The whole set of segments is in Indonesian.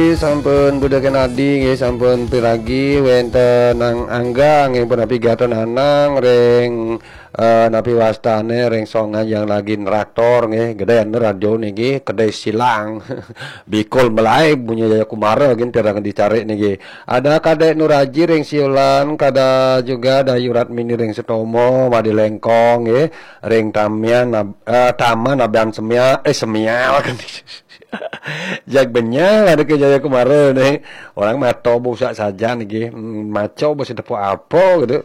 sampun budaken adi nggih sampun piragi wonten nang angga nggih pun pigatan anang ring napi wastane ring songan yang lagi traktor nggih gedean radio niki kedai silang bikul melai bunyi Jaya Kumara gin terang dicari niki ada kadek Nuraji ring siulan kada juga dayurat mini ring setomo madi lengkong nggih ring taman aban semia kan jak benyal ada ke Jaya Kumara nih orang mato busak saja nih maco bos tepuk apa gitu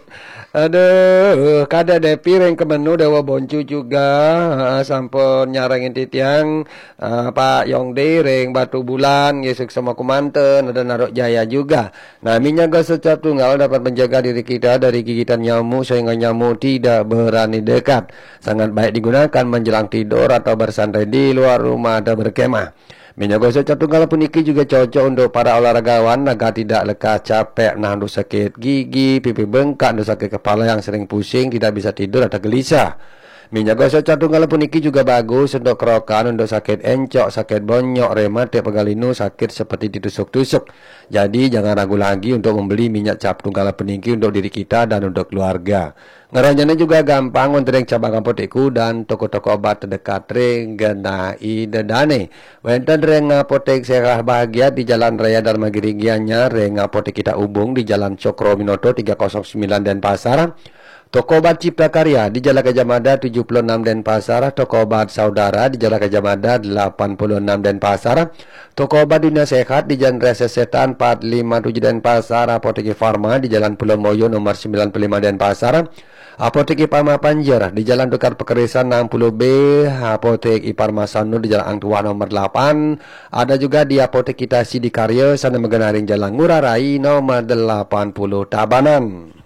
aduh kada depi ring kemenu dewa boncu juga sampun nyarangin titiang Pak Yongde ring Batu Bulan Yesus sama Kumanten ada Narok Jaya juga. Nah minyak setiap tunggal dapat menjaga diri kita dari gigitan nyamuk sehingga nyamuk tidak berani dekat. Sangat baik digunakan menjelang tidur atau bersantai di luar rumah atau berkemah. Minyak gosok tunggal puniki juga cocok untuk para olahragawan agar tidak lekas capek, untuk sakit gigi, pipi bengkak, untuk sakit kepala yang sering pusing, tidak bisa tidur atau gelisah. Minyak gosok tunggal puniki juga bagus untuk kerokan, untuk sakit encok, sakit bonyok, rematik, pegalinu, sakit seperti ditusuk-tusuk. Jadi jangan ragu lagi untuk membeli minyak cap tunggal puniki untuk diri kita dan untuk keluarga. Ngeranjana juga gampang untuk yang cabang apotekku dan toko-toko obat terdekat ring genai dedane. Wenten ring apotek Sehat Bahagia di Jalan Raya Dharmagiri Gianyar, ring apotek kita Ubung di Jalan Cokro Minoto 309 Denpasar. Toko obat Cipta Karya di Jalan Gajah Mada 76 Denpasar, toko obat Saudara di Jalan Gajah Mada 86 Denpasar, toko obat Dunia Sehat di Jalan Raya Setan 457 Denpasar, apotek Farma di Jalan Pulau Moyo nomor 95 Denpasar, apotek Ipama Panjer di Jalan Tukar Pekerisan 60B, apotek Iparma Sanu di Jalan Angtua nomor 8, ada juga di apotek kita Sidi Karya sana Megenaring Jalan Ngurah Rai nomor 80 Tabanan.